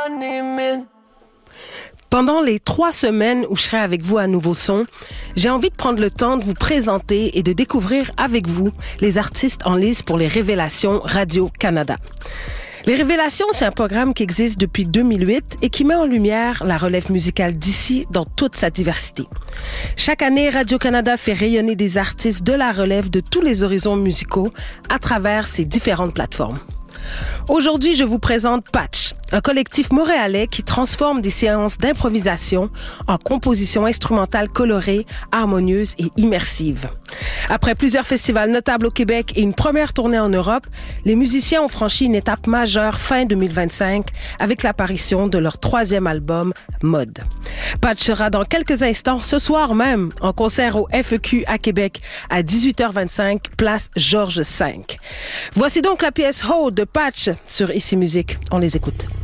Pendant les 3 semaines où je serai avec vous à Nouveau Son, j'ai envie de prendre le temps de vous présenter et de découvrir avec vous les artistes en lice pour les Révélations Radio-Canada. Les Révélations, c'est un programme qui existe depuis 2008 et qui met en lumière la relève musicale d'ici dans toute sa diversité. Chaque année, Radio-Canada fait rayonner des artistes de la relève de tous les horizons musicaux à travers ses différentes plateformes. Aujourd'hui, je vous présente Patch, un collectif montréalais qui transforme des séances d'improvisation en compositions instrumentales colorées, harmonieuses et immersives. Après plusieurs festivals notables au Québec et une première tournée en Europe, les musiciens ont franchi une étape majeure fin 2025 avec l'apparition de leur 3e album, Mode. Patch sera dans quelques instants, ce soir même, en concert au FEQ à Québec à 18h25, place Georges V. Voici donc la pièce Hold de Patch sur Ici Musique. On les écoute.